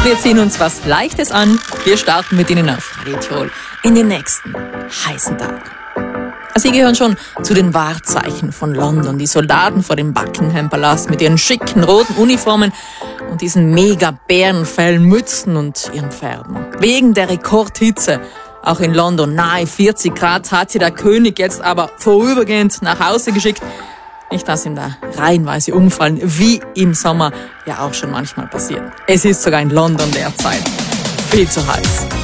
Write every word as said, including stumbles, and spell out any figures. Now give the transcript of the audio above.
Wir ziehen uns was Leichtes an. Wir starten mit Ihnen auf Radio Tirol in den nächsten heißen Tag. Sie gehören schon zu den Wahrzeichen von London. Die Soldaten vor dem Buckingham-Palast mit ihren schicken roten Uniformen und diesen mega Bärenfellen, Mützen und ihren Pferden. Wegen der Rekordhitze, auch in London nahe vierzig Grad, hat sie der König jetzt aber vorübergehend nach Hause geschickt. Nicht, dass ihm da reihenweise umfallen, wie im Sommer ja auch schon manchmal passiert. Es ist sogar in London derzeit viel zu heiß.